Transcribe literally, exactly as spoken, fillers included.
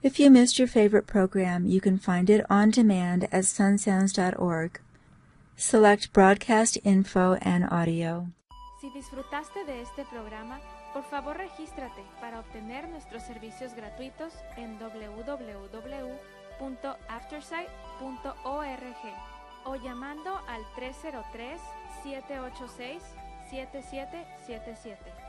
If you missed your favorite program, you can find it on demand at sunsounds dot org. Select Broadcast Info and Audio. Si disfrutaste de este programa, por favor regístrate para obtener nuestros servicios gratuitos en doble u doble u doble u punto aftersight punto org o llamando al tres cero tres, siete ocho seis, siete siete siete siete.